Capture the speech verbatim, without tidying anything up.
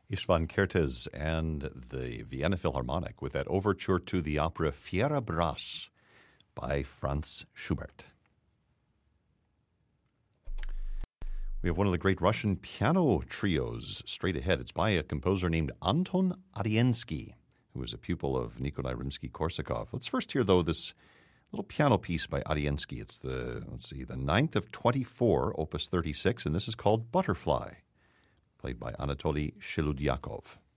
Istvan Kertész and the Vienna Philharmonic with that overture to the opera Fierabras by Franz Schubert. We have one of the great Russian piano trios straight ahead. It's by a composer named Anton Arensky, who was a pupil of Nikolai Rimsky-Korsakov. Let's first hear, though, this little piano piece by Arensky. It's the, let's see, the ninth of twenty-four, opus thirty-six, and this is called Butterfly, played by Anatoly Sheludyakov.